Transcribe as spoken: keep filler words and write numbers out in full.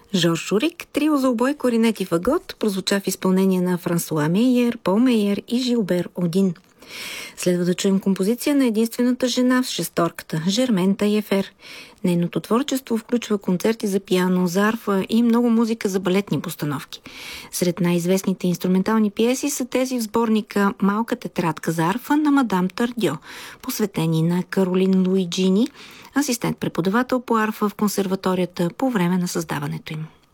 Жорж Шурик, трио за обой, кларинет и фагот, прозвуча в изпълнение на Франсуа Мейер, Пол Мейер и Жилбер Один. Следва да чуем композиция на единствената жена в шесторката – Жермен Тайефер. Нейното творчество включва концерти за пиано, за арфа и много музика за балетни постановки. Сред най-известните инструментални пиеси са тези в сборника «Малка тетрадка за арфа» на мадам Тардьо, посветени на Каролин Луиджини, асистент-преподавател по арфа в консерваторията по време на създаването им.